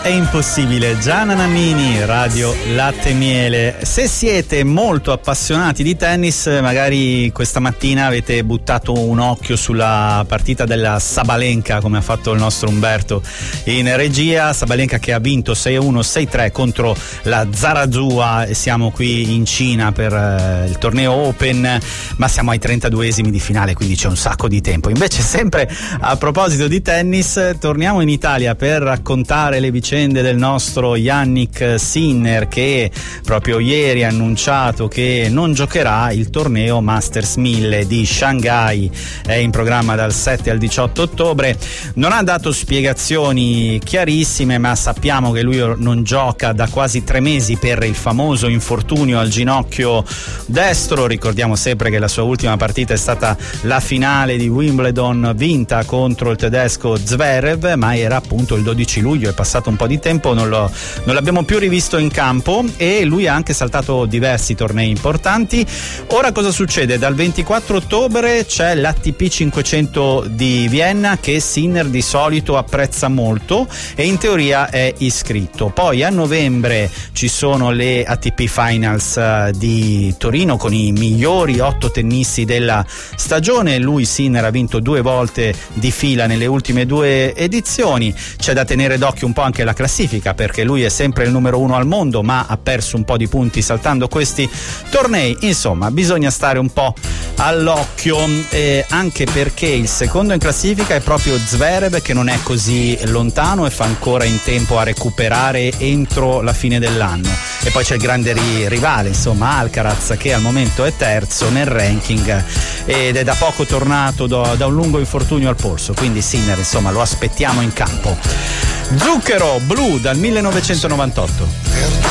È impossibile. Gianna Nannini, Radio Latte e Miele. Se siete molto appassionati di tennis, magari questa mattina avete buttato un occhio sulla partita della Sabalenka, come ha fatto il nostro Umberto in regia. Sabalenka che ha vinto 6-1, 6-3 contro la Zarazua, e siamo qui in Cina per il torneo Open, ma siamo ai 32esimi di finale, quindi c'è un sacco di tempo. Invece, sempre a proposito di tennis, torniamo in Italia per raccontare le vicende del nostro Jannik Sinner, che proprio ieri ha annunciato che non giocherà il torneo Masters 1000 di Shanghai. È in programma dal 7 al 18 ottobre. Non ha dato spiegazioni chiarissime, ma sappiamo che lui non gioca da quasi 3 mesi per il famoso infortunio al ginocchio destro. Ricordiamo sempre che la sua ultima partita è stata la finale di Wimbledon vinta contro il tedesco Zverev, ma era appunto il 12 luglio, è passato un po' di tempo, non l'abbiamo più rivisto in campo, e lui ha anche saltato diversi tornei importanti. Ora cosa succede? Dal 24 ottobre c'è l'ATP 500 di Vienna, che Sinner di solito apprezza molto e in teoria è iscritto. Poi a novembre ci sono le ATP Finals di Torino con i migliori 8 tennisti della stagione. Lui, Sinner, ha vinto 2 volte di fila nelle ultime 2 edizioni. C'è da tenere d'occhio un po' anche la classifica, perché lui è sempre il numero 1 al mondo, ma ha perso un po' di punti saltando questi tornei. Insomma, bisogna stare un po' all'occhio, anche perché il secondo in classifica è proprio Zverev, che non è così lontano e fa ancora in tempo a recuperare entro la fine dell'anno. E poi c'è il grande rivale, insomma, Alcaraz, che al momento è terzo nel ranking ed è da poco tornato da un lungo infortunio al polso, quindi Sinner, insomma, lo aspettiamo in campo. Zucchero Blu dal 1998.